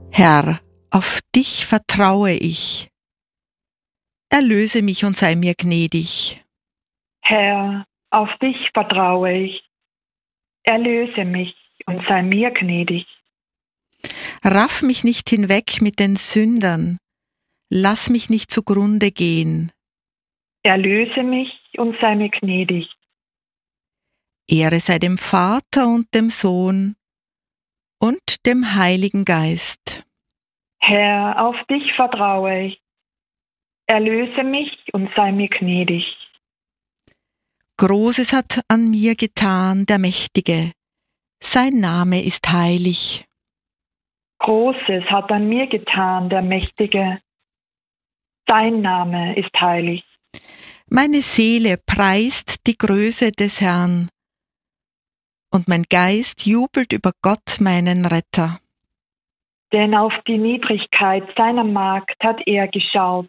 Herr, auf dich vertraue ich. Erlöse mich und sei mir gnädig. Herr, auf dich vertraue ich. Erlöse mich und sei mir gnädig. Raff mich nicht hinweg mit den Sündern. Lass mich nicht zugrunde gehen. Erlöse mich und sei mir gnädig. Ehre sei dem Vater und dem Sohn und dem Heiligen Geist. Herr, auf dich vertraue ich. Erlöse mich und sei mir gnädig. Großes hat an mir getan der Mächtige. Sein Name ist heilig. Großes hat an mir getan der Mächtige. Sein Name ist heilig. Meine Seele preist die Größe des Herrn, und mein Geist jubelt über Gott, meinen Retter. Denn auf die Niedrigkeit seiner Magd hat er geschaut.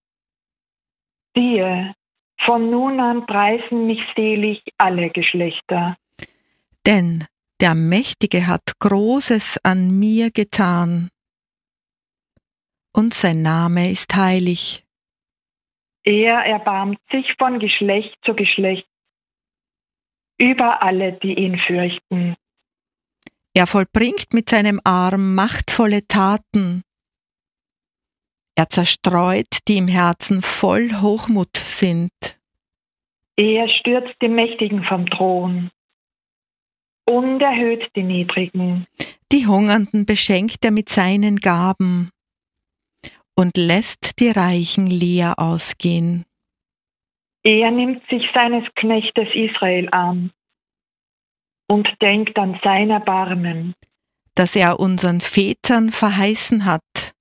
Siehe, von nun an preisen mich selig alle Geschlechter. Denn der Mächtige hat Großes an mir getan, und sein Name ist heilig. Er erbarmt sich von Geschlecht zu Geschlecht über alle, die ihn fürchten. Er vollbringt mit seinem Arm machtvolle Taten. Er zerstreut, die im Herzen voll Hochmut sind. Er stürzt die Mächtigen vom Thron und erhöht die Niedrigen. Die Hungernden beschenkt er mit seinen Gaben und lässt die Reichen leer ausgehen. Er nimmt sich seines Knechtes Israel an und denkt an sein Erbarmen, das er unseren Vätern verheißen hat,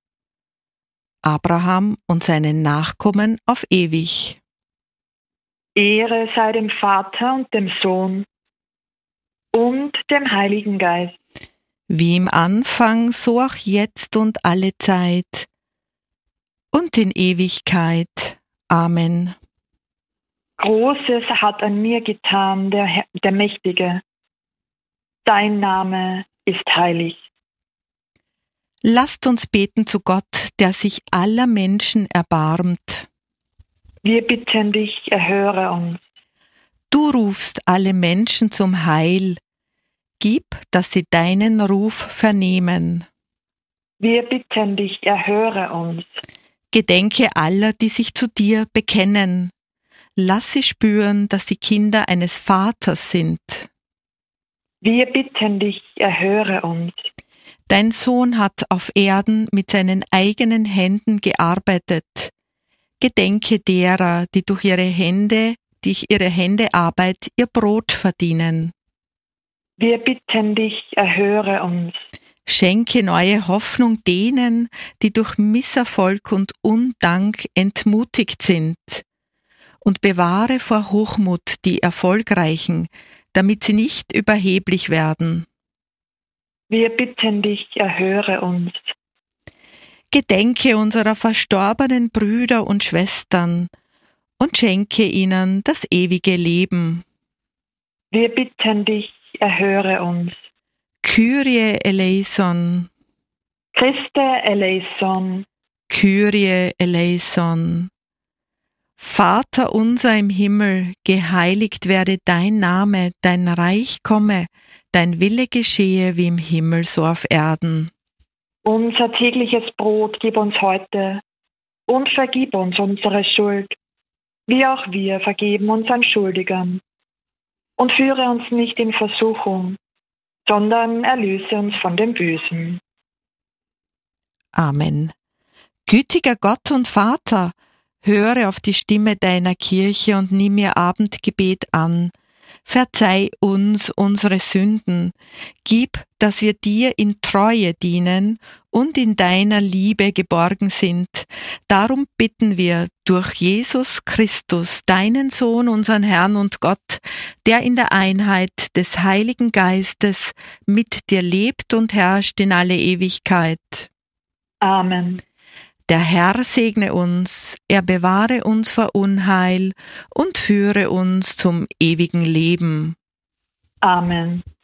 Abraham und seinen Nachkommen auf ewig. Ehre sei dem Vater und dem Sohn und dem Heiligen Geist. Wie im Anfang, so auch jetzt und alle Zeit und in Ewigkeit. Amen. Großes hat an mir getan der Mächtige. Dein Name ist heilig. Lasst uns beten zu Gott, der sich aller Menschen erbarmt. Wir bitten dich, erhöre uns. Du rufst alle Menschen zum Heil. Gib, dass sie deinen Ruf vernehmen. Wir bitten dich, erhöre uns. Gedenke aller, die sich zu dir bekennen. Lass sie spüren, dass sie Kinder eines Vaters sind. Wir bitten dich, erhöre uns. Dein Sohn hat auf Erden mit seinen eigenen Händen gearbeitet. Gedenke derer, die durch ihre Händearbeit ihr Brot verdienen. Wir bitten dich, erhöre uns. Schenke neue Hoffnung denen, die durch Misserfolg und Undank entmutigt sind. Und bewahre vor Hochmut die Erfolgreichen, damit sie nicht überheblich werden. Wir bitten dich, erhöre uns. Gedenke unserer verstorbenen Brüder und Schwestern und schenke ihnen das ewige Leben. Wir bitten dich, erhöre uns. Kyrie eleison. Christe eleison. Kyrie eleison. Vater unser im Himmel, geheiligt werde dein Name, dein Reich komme, dein Wille geschehe wie im Himmel so auf Erden. Unser tägliches Brot gib uns heute und vergib uns unsere Schuld, wie auch wir vergeben unseren Schuldigern. Und führe uns nicht in Versuchung, sondern erlöse uns von dem Bösen. Amen. Gütiger Gott und Vater, höre auf die Stimme deiner Kirche und nimm ihr Abendgebet an. Verzeih uns unsere Sünden. Gib, dass wir dir in Treue dienen und in deiner Liebe geborgen sind. Darum bitten wir durch Jesus Christus, deinen Sohn, unseren Herrn und Gott, der in der Einheit des Heiligen Geistes mit dir lebt und herrscht in alle Ewigkeit. Amen. Der Herr segne uns, er bewahre uns vor Unheil und führe uns zum ewigen Leben. Amen.